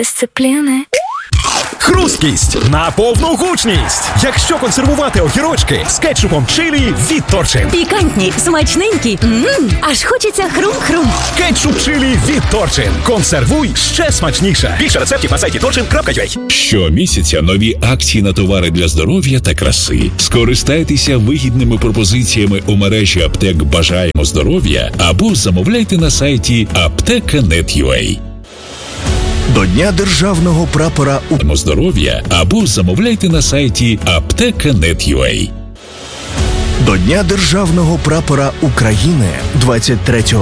дисципліни. Хрусткість на повну гучність. Якщо консервувати огірочки з кетчупом чилі від Торчин. Пікантні, смачненькі. Аж хочеться хрум-хрум. Кетчуп чилі від Торчин. Консервуй ще смачніше. Більше рецептів на сайті torchin.ua. Щомісяця нові акції на товари для здоров'я та краси. Скористайтеся вигідними пропозиціями у мережі аптек «Бажаємо здоров'я» або замовляйте на сайті apteka.net.ua. До Дня державного прапора здоров'я або замовляйте на сайті apteka.net.ua. До Дня державного прапора України 23